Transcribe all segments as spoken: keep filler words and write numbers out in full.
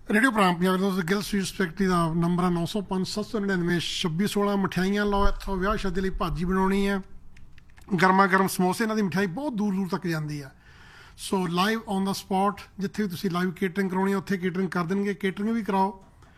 Radio ਪ੍ਰਾਮ Punjab ਤੋਂ Gill sweets factory ਦਾ number ਹੈ ਨੌ ਸੌ ਪੰਜ ਸੱਤ ਸੌ ਨੜਿਨਵੇਂ ਛੱਬੀ ਸੋਲਾਂ। ਮਠਿਆਈਆਂ ਲਓ ਇੱਥੋਂ, ਵਿਆਹ ਸ਼ਾਦੀ ਲਈ ਭਾਜੀ ਬਣਾਉਣੀ ਹੈ, ਗਰਮਾ ਗਰਮ ਸਮੋਸੇ। ਇਹਨਾਂ ਦੀ ਮਿਠਾਈ ਬਹੁਤ ਦੂਰ ਦੂਰ ਤੱਕ ਜਾਂਦੀ ਆ। So live on the spot, ਜਿੱਥੇ ਵੀ ਤੁਸੀਂ ਲਾਈਵ ਕੇਟਰਿੰਗ ਕਰਾਉਣੀ ਹੈ ਉੱਥੇ ਕੇਟਰਿੰਗ ਕਰ ਦੇਣਗੇ, ਕੇਟਰਿੰਗ ਵੀ ਕਰਾਓ।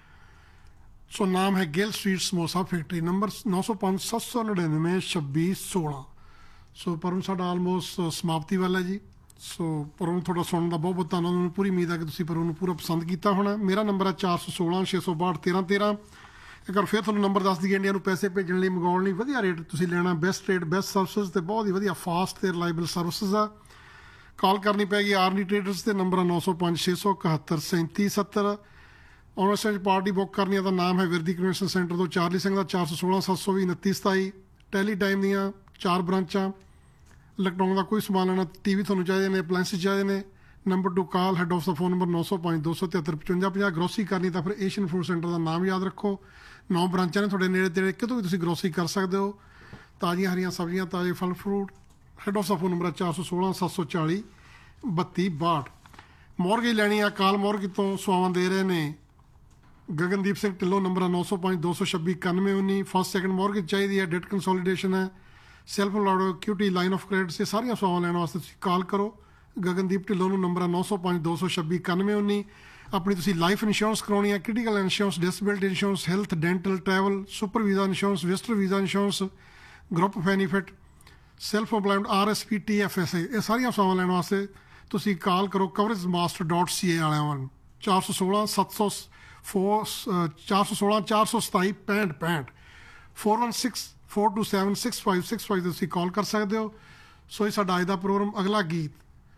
ਸੋ ਨਾਮ ਹੈ Gill sweet samosa factory, number ਨੌ ਸੌ ਪੰਜ ਸੱਤ ਸੌ ਨੜਿਨਵੇਂ ਛੱਬੀ ਸੋਲਾਂ। ਸੋ ਪਰਮ ਸਾਡਾ ਆਲਮੋਸਟ ਸਮਾਪਤੀ ਵਾਲਾ ਹੈ ਜੀ। ਸੋ ਪਰਮ ਤੁਹਾਡਾ ਸੁਣਨ ਦਾ ਬਹੁਤ ਬਹੁਤ ਧੰਨਵਾਦ। ਮੈਨੂੰ ਪੂਰੀ ਉਮੀਦ ਹੈ ਕਿ ਤੁਸੀਂ ਪਰਮ ਨੂੰ ਪੂਰਾ ਪਸੰਦ ਕੀਤਾ ਹੋਣਾ। ਮੇਰਾ ਨੰਬਰ ਹੈ ਚਾਰ ਸੌ ਸੋਲਾਂ ਛੇ ਸੌ ਬਾਹਠ ਤੇਰਾਂ ਤੇਰਾਂ। ਇੱਕ ਵਾਰ ਫਿਰ ਤੁਹਾਨੂੰ ਨੰਬਰ ਦੱਸ ਦਈਏ, ਇੰਡੀਆ ਨੂੰ ਪੈਸੇ ਭੇਜਣ ਲਈ, ਮੰਗਵਾਉਣ ਲਈ ਵਧੀਆ ਰੇਟ ਤੁਸੀਂ ਲੈਣਾ, ਬੈਸਟ ਰੇਟ, ਬੈਸਟ ਸਰਵਿਸਿਜ਼ ਅਤੇ ਬਹੁਤ ਹੀ ਵਧੀਆ ਫਾਸਟ ਅਤੇ ਰਿਲਾਇਬਲ ਸਰਵਿਸਿਜ਼ ਆ। ਕਾਲ ਕਰਨੀ ਪੈਗੀ ਆਰਨੀ ਟ੍ਰੇਡਰਸ ਦੇ ਨੰਬਰ ਨੌ ਸੌ ਪੰਜ ਛੇ ਸੌ ਇਕਹੱਤਰ ਸੈਂਤੀ ਸੱਤਰ। ਆਨਲਾਈਨ ਪਾਰਟੀ ਬੁੱਕ ਕਰਨੀ ਹੈ ਤਾਂ ਨਾਮ ਹੈ ਵਿਰਦੀ ਕਨਵੈਨਸ਼ਨ ਸੈਂਟਰ ਤੋਂ ਚਾਰਲੀ ਸਿੰਘ ਦਾ, ਚਾਰ ਸੌ ਸੋਲਾਂ ਸੱਤ ਸੌ ਵੀਹ ਉਨੱਤੀ ਸਤਾਈ। ਟੈਲੀ ਟਾਈਮ ਦੀਆਂ ਚਾਰ ਬ੍ਰਾਂਚਾਂ। ਇਲੈਕਟ੍ਰੋਨਿਕ ਦਾ ਕੋਈ ਸਮਾਨ ਲੈਣਾ, ਟੀ ਵੀ ਤੁਹਾਨੂੰ ਚਾਹੀਦੇ ਨੇ, ਅਪਲਾਇੰਸਿਸ ਚਾਹੀਦੇ ਨੇ, number two call head of the phone number ਨੌ ਸੌ ਪੰਜ ਦੋ ਸੌ ਤਿਹੱਤਰ ਪਚਵੰਜਾ ਪੰਜਾਹ। ਗਰੋਸਰੀ ਕਰਨੀ ਤਾਂ ਫਿਰ ਏਸ਼ੀਅਨ ਫੂਡ ਸੈਂਟਰ ਦਾ ਨਾਮ ਯਾਦ ਰੱਖੋ। ਨੌ ਬ੍ਰਾਂਚਾਂ ਨੇ ਤੁਹਾਡੇ ਨੇੜੇ ਤੇੜੇ, ਕਿਤੋਂ ਵੀ ਤੁਸੀਂ ਗਰੋਸਰੀ ਕਰ ਸਕਦੇ ਹੋ। ਤਾਜ਼ੀਆਂ ਹਰੀਆਂ ਸਬਜ਼ੀਆਂ, ਤਾਜ਼ੇ ਫਲ fruit. Head of the phone number ਹੈ ਚਾਰ ਸੌ ਸੋਲਾਂ ਸੱਤ ਸੌ ਚਾਲੀ ਬੱਤੀ ਬਾਹਠ। ਮੋਰਗੇਜ ਲੈਣੀ ਆ, ਕਾਲ ਮੋਰਗੇਜ ਤੋਂ ਸੇਵਾਵਾਂ ਦੇ ਰਹੇ ਨੇ ਗਗਨਦੀਪ ਸਿੰਘ ਢਿੱਲੋਂ, ਨੰਬਰ ਹੈ ਨੌ ਸੌ ਪੰਜ ਦੋ ਸੌ ਛੱਬੀ ਇਕਾਨਵੇਂ ਉੱਨੀ। ਫਸਟ ਸੈਕਿੰਡ ਮੋਰਗੇਜ ਚਾਹੀਦੀ ਹੈ, ਡੈਟ ਕੰਸੋਲੀਡੇਸ਼ਨ ਹੈ, self employed, cutie, line of credit, ਇਹ ਸਾਰੀਆਂ ਸੇਵਾਵਾਂ ਲੈਣ ਵਾਸਤੇ ਤੁਸੀਂ ਕਾਲ ਕਰੋ ਗਗਨਦੀਪ ਢਿੱਲੋਂ ਨੂੰ, ਨੰਬਰ ਹੈ ਨੌ ਸੌ ਪੰਜ ਦੋ ਸੌ ਛੱਬੀ ਇਕਾਨਵੇਂ ਉੱਨੀ। ਆਪਣੀ ਤੁਸੀਂ ਲਾਈਫ ਇੰਸ਼ੋਰੈਂਸ ਕਰਾਉਣੀ ਹੈ, critical insurance, disability insurance, health, dental, travel, super visa insurance, visitor visa insurance, group benefit, self employed, R S P, T F S A, ਇਹ ਸਾਰੀਆਂ ਸੇਵਾਵਾਂ ਲੈਣ ਵਾਸਤੇ ਤੁਸੀਂ ਕਾਲ ਕਰੋ ਕਵਰੇਜ ਮਾਸਟਰ ਡਾਟ ਸੀ ਏ ਵਾਲਿਆਂ ਵੱਲ। ਚਾਰ ਸੌ ਸੋਲਾਂ ਸੱਤ ਸੌ ਫੋਰ ਚਾਰ ਸੌ ਸੋਲਾਂ ਚਾਰ ਸੌ ਸਤਾਈ ਪੈਂਹਠ ਪੈਂਹਠ four one six four two seven six five six five 'ਤੇ ਤੁਸੀਂ ਕਾਲ ਕਰ ਸਕਦੇ ਹੋ। ਸੋ ਇਹ ਸਾਡਾ ਅੱਜ ਦਾ ਪ੍ਰੋਗਰਾਮ। ਅਗਲਾ ਗੀਤ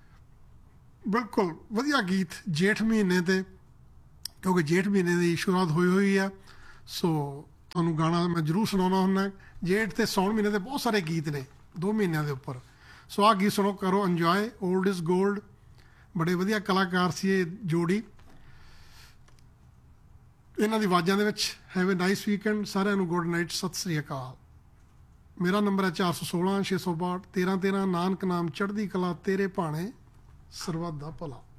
ਬਿਲਕੁਲ ਵਧੀਆ ਗੀਤ ਜੇਠ ਮਹੀਨੇ 'ਤੇ, ਕਿਉਂਕਿ ਜੇਠ ਮਹੀਨੇ ਦੀ ਸ਼ੁਰੂਆਤ ਹੋਈ ਹੋਈ ਆ। ਸੋ ਤੁਹਾਨੂੰ ਗਾਣਾ ਮੈਂ ਜ਼ਰੂਰ ਸੁਣਾਉਣਾ ਹੁੰਦਾ। ਜੇਠ ਅਤੇ ਸਾਉਣ ਮਹੀਨੇ ਦੇ ਬਹੁਤ ਸਾਰੇ ਗੀਤ ਨੇ, ਦੋ ਮਹੀਨਿਆਂ ਦੇ ਉੱਪਰ। ਸੋ ਆਹ ਗੀਤ ਸੁਣੋ, ਕਰੋ ਇੰਜੋਏ। ਓਲਡ ਇਜ਼ ਗੋਲਡ, ਬੜੇ ਵਧੀਆ ਕਲਾਕਾਰ ਸੀ ਇਹ ਜੋੜੀ। ਇਹਨਾਂ ਦੀ ਆਵਾਜ਼ਾਂ ਦੇ ਵਿੱਚ ਹੈਵ ਏ ਨਾਈਸ ਵੀਕਐਂਡ। ਸਾਰਿਆਂ ਨੂੰ ਗੁੱਡ ਨਾਈਟ, ਸਤਿ ਸ੍ਰੀ ਅਕਾਲ। ਮੇਰਾ ਨੰਬਰ ਹੈ ਚਾਰ ਸੌ ਸੋਲਾਂ ਛੇ ਸੌ ਬਾਹਠ ਤੇਰਾਂ ਤੇਰਾਂ। ਨਾਨਕ ਨਾਮ ਚੜ੍ਹਦੀ ਕਲਾ, ਤੇਰੇ ਭਾਣੇ ਸਰਬੱਤ ਦਾ ਭਲਾ।